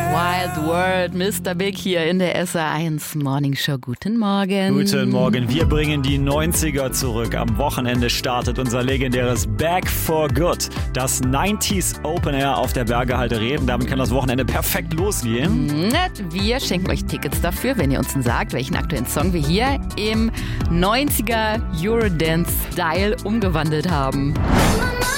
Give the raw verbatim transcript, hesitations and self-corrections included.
Wild World, Mister Big hier in der S R eins Morning Show. Guten Morgen. Guten Morgen. Wir bringen die neunziger zurück. Am Wochenende startet unser legendäres Back for Good. Das neunziger Open Air auf der Bergehalde Reden. Damit kann das Wochenende perfekt losgehen. Wir schenken euch Tickets dafür, wenn ihr uns sagt, welchen aktuellen Song wir hier im neunziger Eurodance-Style umgewandelt haben.